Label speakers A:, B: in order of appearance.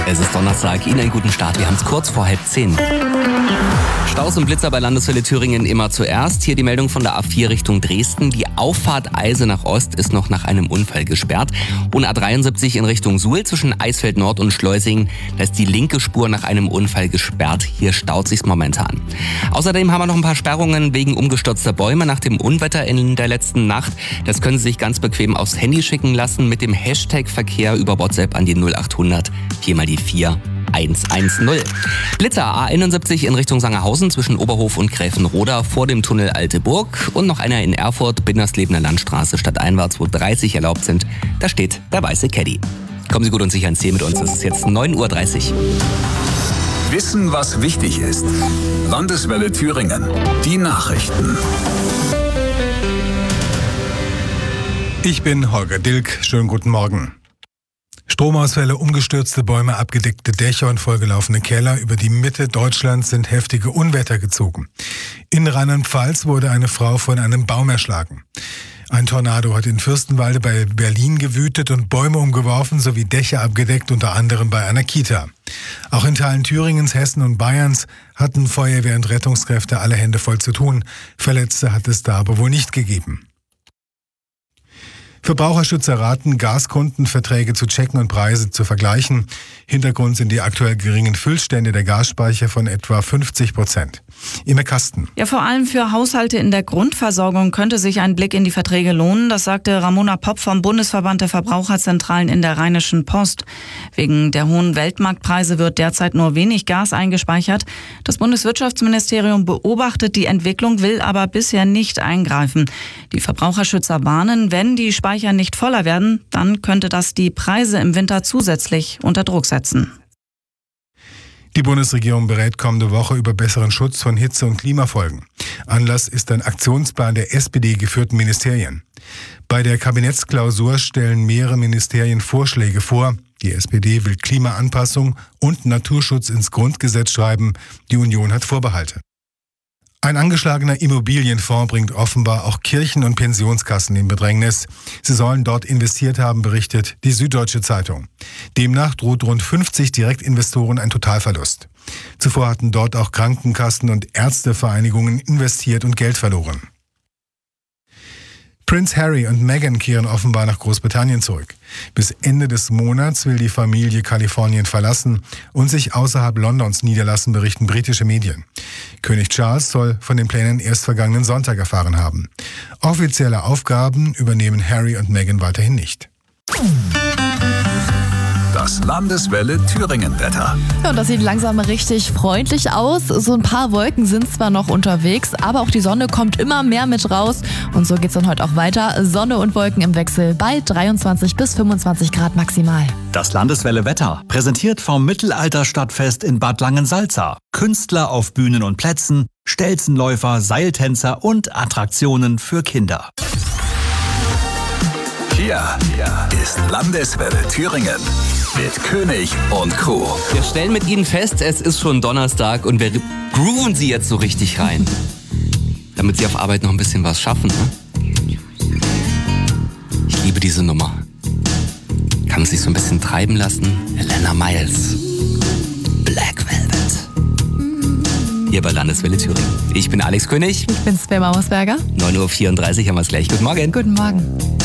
A: Es ist Donnerstag, Ihnen einen guten Start. Wir haben es kurz vor 9:30. Staus und Blitzer bei Landeswelle Thüringen immer zuerst. Hier die Meldung von der A4 Richtung Dresden. Die Auffahrt Eise nach Ost ist noch nach einem Unfall gesperrt. Und A73 in Richtung Suhl zwischen Eisfeld Nord und Schleusingen. Da ist die linke Spur nach einem Unfall gesperrt. Hier staut sich's momentan. Außerdem haben wir noch ein paar Sperrungen wegen umgestürzter Bäume nach dem Unwetter in der letzten Nacht. Das können Sie sich ganz bequem aufs Handy schicken lassen mit dem Hashtag Verkehr über WhatsApp an die 0800 4 mal die 4 110. Blitzer A71 in Richtung Sangerhausen zwischen Oberhof und Gräfenroda vor dem Tunnel Alte Burg und noch einer in Erfurt, Binderslebener Landstraße stadteinwärts, wo 30 erlaubt sind. Da steht der weiße Caddy. Kommen Sie gut und sicher ins Ziel mit uns. Es ist jetzt 9:30 Uhr.
B: Wissen, was wichtig ist. Landeswelle Thüringen. Die Nachrichten.
C: Ich bin Holger Dilk. Schönen guten Morgen. Stromausfälle, umgestürzte Bäume, abgedeckte Dächer und vollgelaufene Keller. Über die Mitte Deutschlands sind heftige Unwetter gezogen. In Rheinland-Pfalz wurde eine Frau von einem Baum erschlagen. Ein Tornado hat in Fürstenwalde bei Berlin gewütet und Bäume umgeworfen sowie Dächer abgedeckt, unter anderem bei einer Kita. Auch in Teilen Thüringens, Hessen und Bayerns hatten Feuerwehr und Rettungskräfte alle Hände voll zu tun. Verletzte hat es da aber wohl nicht gegeben. Verbraucherschützer raten, Gaskundenverträge zu checken und Preise zu vergleichen. Hintergrund sind die aktuell geringen Füllstände der Gasspeicher von etwa 50%. Imme Kasten.
D: Ja, vor allem für Haushalte in der Grundversorgung könnte sich ein Blick in die Verträge lohnen. Das sagte Ramona Popp vom Bundesverband der Verbraucherzentralen in der Rheinischen Post. Wegen der hohen Weltmarktpreise wird derzeit nur wenig Gas eingespeichert. Das Bundeswirtschaftsministerium beobachtet die Entwicklung, will aber bisher nicht eingreifen. Die Verbraucherschützer warnen, wenn die Speicher nicht voller werden, dann könnte das die Preise im Winter zusätzlich unter Druck setzen.
C: Die Bundesregierung berät kommende Woche über besseren Schutz von Hitze- und Klimafolgen. Anlass ist ein Aktionsplan der SPD-geführten Ministerien. Bei der Kabinettsklausur stellen mehrere Ministerien Vorschläge vor. Die SPD will Klimaanpassung und Naturschutz ins Grundgesetz schreiben. Die Union hat Vorbehalte. Ein angeschlagener Immobilienfonds bringt offenbar auch Kirchen und Pensionskassen in Bedrängnis. Sie sollen dort investiert haben, berichtet die Süddeutsche Zeitung. Demnach droht rund 50 Direktinvestoren ein Totalverlust. Zuvor hatten dort auch Krankenkassen und Ärztevereinigungen investiert und Geld verloren. Prince Harry und Meghan kehren offenbar nach Großbritannien zurück. Bis Ende des Monats will die Familie Kalifornien verlassen und sich außerhalb Londons niederlassen, berichten britische Medien. König Charles soll von den Plänen erst vergangenen Sonntag erfahren haben. Offizielle Aufgaben übernehmen Harry und Meghan weiterhin nicht.
B: Das Landeswelle Thüringen-Wetter.
E: Ja, und das sieht langsam richtig freundlich aus. So ein paar Wolken sind zwar noch unterwegs, aber auch die Sonne kommt immer mehr mit raus. Und so geht's dann heute auch weiter. Sonne und Wolken im Wechsel bei 23 bis 25 Grad maximal.
F: Das Landeswelle Wetter, präsentiert vom Mittelalterstadtfest in Bad Langensalza. Künstler auf Bühnen und Plätzen, Stelzenläufer, Seiltänzer und Attraktionen für Kinder.
B: Hier ist Landeswelle Thüringen mit König und Crew.
A: Wir stellen mit Ihnen fest, es ist schon Donnerstag und wir grooven Sie jetzt so richtig rein. Damit Sie auf Arbeit noch ein bisschen was schaffen. Ne? Ich liebe diese Nummer. Kann sich so ein bisschen treiben lassen. Elena Miles. Black Velvet. Hier bei Landeswelle Thüringen. Ich bin Alex König.
E: Ich bin Sven Mauersberger.
A: 9:34 Uhr haben wir es gleich. Guten Morgen.
E: Guten Morgen.